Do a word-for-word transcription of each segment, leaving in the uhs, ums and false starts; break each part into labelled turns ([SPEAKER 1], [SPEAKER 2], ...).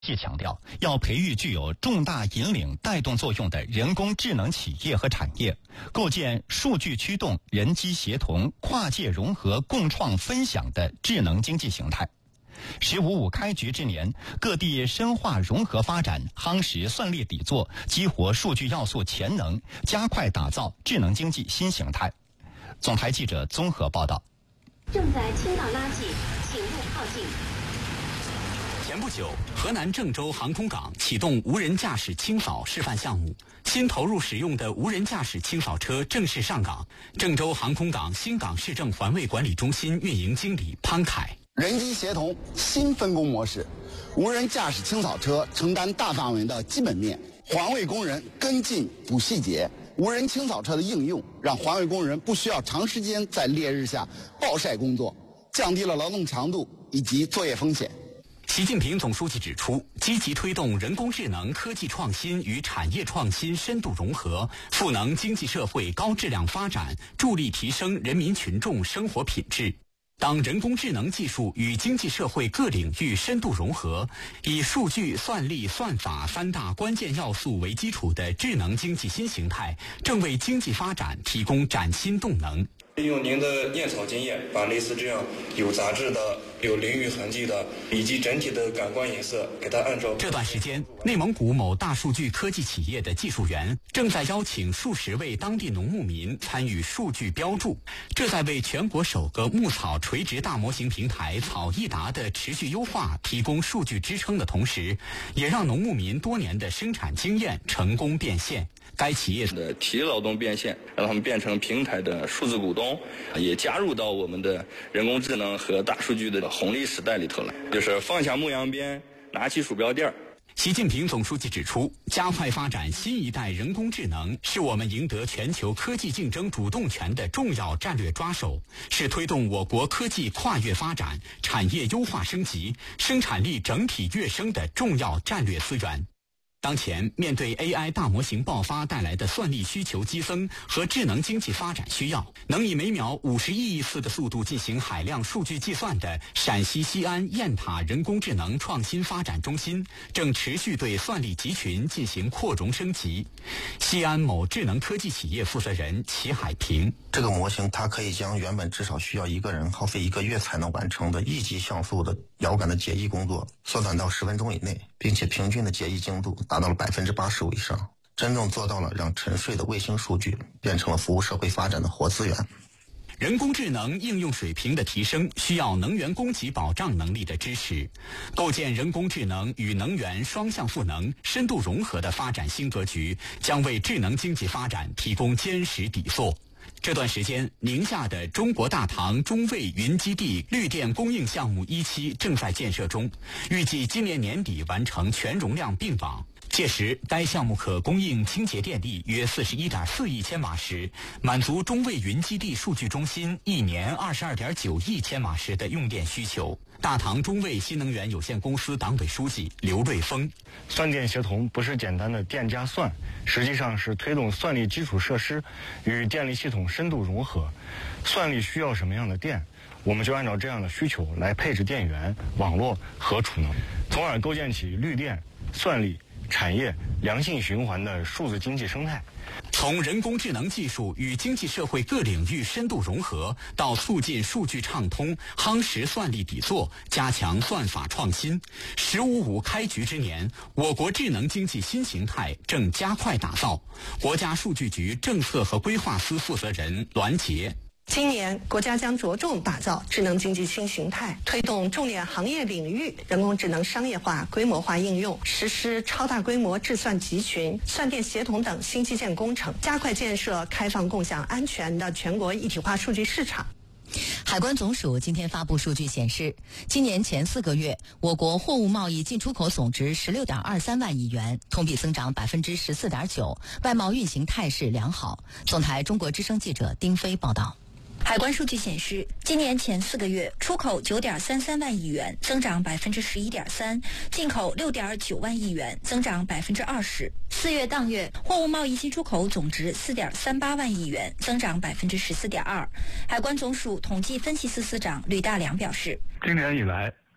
[SPEAKER 1] 既强调，要培育具有重大引领带动作用的人工智能企业和产业，构建数据驱动、人机协同、跨界融合、共创分享的智能经济形态。十五五开局之年，各地深化融合发展，夯实算力底座，激活数据要素潜能，加快打造智能经济新形态。总台记者综合报道。
[SPEAKER 2] 正在倾倒垃圾，请勿靠近。
[SPEAKER 3] 前不久，河南郑州航空港启动无人驾驶清扫示范项目，新投入使用的无人驾驶清扫车正式上岗。郑州航空港新港市政环卫管理中心运营经理潘凯：
[SPEAKER 4] 人机协同新分工模式，无人驾驶清扫车承担大范围的基本面，环卫工人跟进补细节。无人清扫车的应用，让环卫工人不需要长时间在烈日下暴晒工作，降低了劳动强度以及作业风险。
[SPEAKER 3] 习近平总书记指出，积极推动人工智能科技创新与产业创新深度融合，赋能经济社会高质量发展，助力提升人民群众生活品质。当人工智能技术与经济社会各领域深度融合，以数据、算力、算法三大关键要素为基础的智能经济新形态，正为经济发展提供崭新动能。
[SPEAKER 5] 利用您的验草经验，把类似这样有杂质的、有淋浴痕迹的，以及整体的感官颜色，给它按照。
[SPEAKER 3] 这段时间，内蒙古某大数据科技企业的技术员正在邀请数十位当地农牧民参与数据标注，这在为全国首个牧草垂直大模型平台草易达的持续优化提供数据支撑的同时，也让农牧民多年的生产经验成功变现。该企业
[SPEAKER 5] 的体力劳动变现，让他们变成平台的数字股东，也加入到我们的人工智能和大数据的红利时代里头来。就是放下牧羊鞭，拿起鼠标垫儿。
[SPEAKER 3] 习近平总书记指出，加快发展新一代人工智能是我们赢得全球科技竞争主动权的重要战略抓手，是推动我国科技跨越发展、产业优化升级、生产力整体跃升的重要战略资源。当前，面对 A I 大模型爆发带来的算力需求激增和智能经济发展需要，能以每秒五十亿亿次的速度进行海量数据计算的陕西西安雁塔人工智能创新发展中心正持续对算力集群进行扩容升级。西安某智能科技企业负责人齐海平：
[SPEAKER 6] 这个模型它可以将原本至少需要一个人耗费一个月才能完成的一级像素的遥感的解译工作缩短到十分钟以内，并且平均的解译精度达到了百分之八十五以上，真正做到了让沉睡的卫星数据变成了服务社会发展的活资源。
[SPEAKER 3] 人工智能应用水平的提升需要能源供给保障能力的支持，构建人工智能与能源双向赋能、深度融合的发展新格局，将为智能经济发展提供坚实底座。这段时间，宁夏的中国大唐中卫云基地绿电供应项目一期正在建设中，预计今年年底完成全容量并网。届时，该项目可供应清洁电力约 四十一点四亿千瓦时，满足中卫云基地数据中心一年 二十二点九亿千瓦时的用电需求。大唐中卫新能源有限公司党委书记刘瑞峰：
[SPEAKER 7] 算电协同不是简单的电加算，实际上是推动算力基础设施与电力系统深度融合。算力需要什么样的电，我们就按照这样的需求来配置电源、网络和储能，从而构建起绿电、算力、产业良性循环的数字经济生态。
[SPEAKER 3] 从人工智能技术与经济社会各领域深度融合，到促进数据畅通，夯实算力底座，加强算法创新，十五五开局之年，我国智能经济新形态正加快打造。国家数据局政策和规划司负责人栾杰：
[SPEAKER 8] 今年，国家将着重打造智能经济新形态，推动重点行业领域人工智能商业化、规模化应用，实施超大规模智算集群、算电协同等新基建工程，加快建设开放、共享、安全的全国一体化数据市场。
[SPEAKER 9] 海关总署今天发布数据显示，今年前四个月，我国货物贸易进出口总值十六点二三万亿元，同比增长百分之十四点九，外贸运行态势良好。总台中国之声记者丁飞报道。
[SPEAKER 10] 海关数据显示，今年前四个月，出口九点三三万亿元，增长百分之十一点三；进口六点九万亿元，增长百分之二十。四月当月，货物贸易进出口总值四点三八万亿元，增长百分之十四点二。海关总署统计分析司司长吕大良表示，
[SPEAKER 11] 今年以来，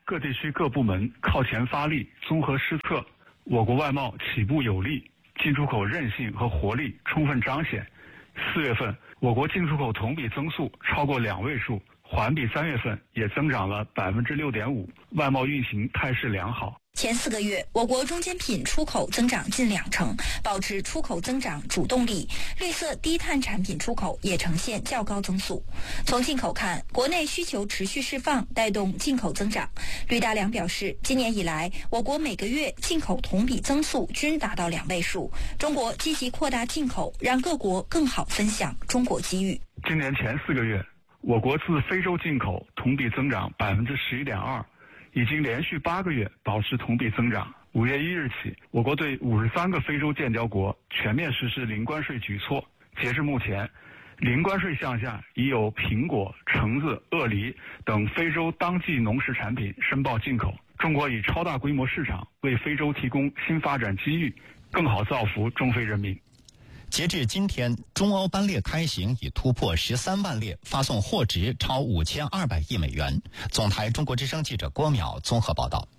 [SPEAKER 11] 各地区各部门靠前发力，综合施策，我国外贸起步有力，进出口韧性和活力充分彰显。四月份，我国进出口同比增速超过两位数，环比三月份也增长了百分之六点五，外贸运行态势良好。
[SPEAKER 10] 前四个月，我国中间品出口增长近两成，保持出口增长主动力。绿色低碳产品出口也呈现较高增速。从进口看，国内需求持续释放，带动进口增长。吕大良表示，今年以来，我国每个月进口同比增速均达到两位数。中国积极扩大进口，让各国更好分享中国机遇。
[SPEAKER 11] 今年前四个月，我国自非洲进口同比增长百分之十一点二。已经连续八个月保持同比增长。五月一日起，我国对五十三个非洲建交国全面实施零关税举措。截至目前，零关税项下已有苹果、橙子、鳄梨等非洲当季农食产品申报进口。中国以超大规模市场为非洲提供新发展机遇，更好造福中非人民。
[SPEAKER 1] 截至今天，中欧班列开行已突破十三万列，发送货值超五千二百亿美元。总台中国之声记者郭淼综合报道。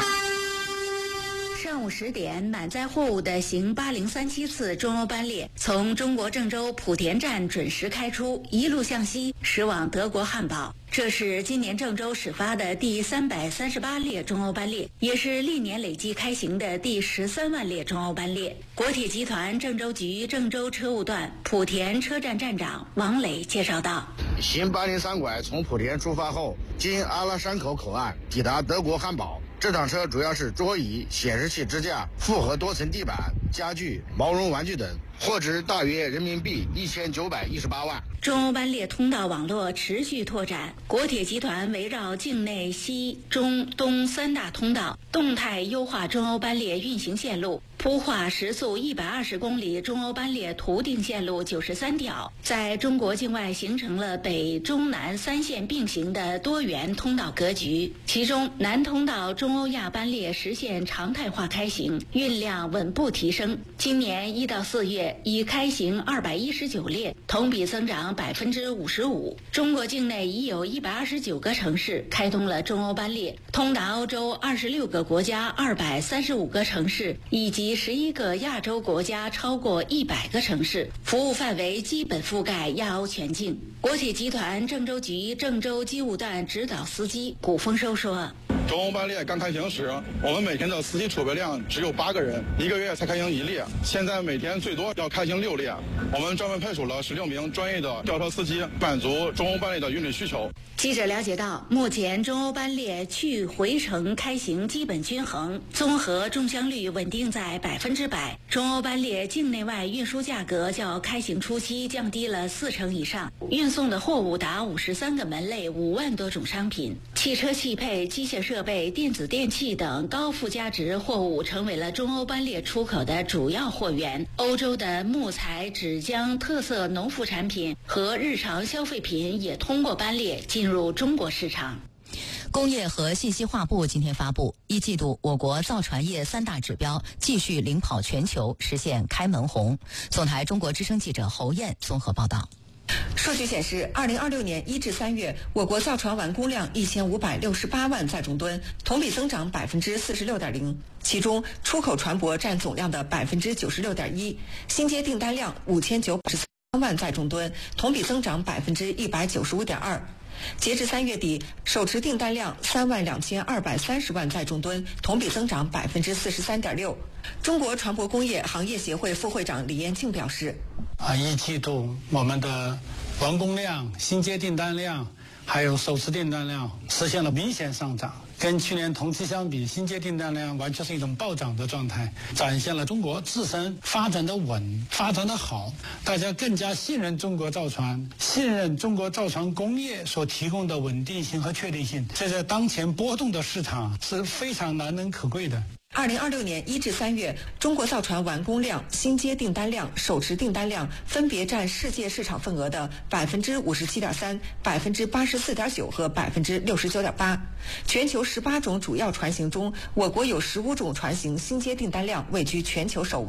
[SPEAKER 12] 上午十点，满载货物的行八零三七次中欧班列从中国郑州莆田站准时开出，一路向西驶往德国汉堡。这是今年郑州始发的第三百三十八列中欧班列，也是历年累计开行的第十三万列中欧班列。国铁集团郑州局郑州车务段莆田车站站长王磊介绍道：
[SPEAKER 13] 新八零三拐从莆田出发后，经阿拉山口口岸抵达德国汉堡。这趟车主要是桌椅、显示器支架、复合多层地板、家具、毛绒玩具等，货值大约人民币一千九百一十八万。
[SPEAKER 12] 中欧班列通道网络持续拓展，国铁集团围绕境内西、中、东三大通道，动态优化中欧班列运行线路，铺画时速一百二十公里中欧班列图定线路九十三条，在中国境外形成了北中南三线并行的多元通道格局。其中，南通道中欧亚班列实现常态化开行，运量稳步提升。今年一到四月已开行二百一十九列，同比增长百分之五十五。中国境内已有一百二十九个城市开通了中欧班列，通达欧洲二十六个国家二百三十五个城市，以及十一个亚洲国家超过一百个城市，服务范围基本覆盖亚欧全境。国铁集团郑州局郑州机务段指导司机古丰收说：
[SPEAKER 14] 中欧班列刚开行时，我们每天的司机储备量只有八个人，一个月才开行一列。现在每天最多要开行六列，我们专门派出了十六名专业的吊车司机，满足中欧班列的运力需求。
[SPEAKER 12] 记者了解到，目前中欧班列去回程开行基本均衡，综合重箱率稳定在百分之百。中欧班列境内外运输价格较开行初期降低了四成以上，运送的货物达五十三个门类，五万多种商品，汽车汽配、机械设备、电子电器等高附加值货物成为了中欧班列出口的主要货源。欧洲的木材、纸浆、特色农副产品和日常消费品也通过班列进入中国市场。
[SPEAKER 9] 工业和信息化部今天发布，一季度我国造船业三大指标继续领跑全球，实现开门红。总台中国之声记者侯燕综合报道。
[SPEAKER 8] 数据显示，二零二六年一至三月，我国造船完工量一千五百六十八万载重吨，同比增长百分之四十六点零。其中，出口船舶占总量的百分之九十六点一，新接订单量五千九百十三万载重吨，同比增长百分之一百九十五点二。截至三月底，手持订单量三万两千二百三十万载重吨，同比增长百分之四十三点六。中国船舶工业行业协会副会长李延庆表示：
[SPEAKER 15] 啊，一季度我们的完工量、新接订单量还有手持订单量实现了明显上涨，跟去年同期相比，新接订单量完全是一种暴涨的状态，展现了中国自身发展的稳、发展的好，大家更加信任中国造船，信任中国造船工业所提供的稳定性和确定性，这在当前波动的市场是非常难能可贵的。
[SPEAKER 8] 二零二六年一至三月，中国造船完工量、新接订单量、手持订单量分别占世界市场份额的百分之五十七点三、百分之八十四点九和百分之六十九点八。全球十八种主要船型中，我国有十五种船型新接订单量位居全球首位。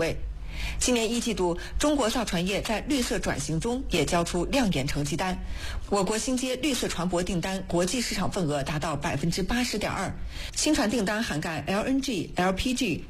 [SPEAKER 8] 今年一季度，中国造船业在绿色转型中也交出亮眼成绩单。我国新接绿色船舶订单国际市场份额达到百分之八十点二，新船订单涵盖 L N G、L P G、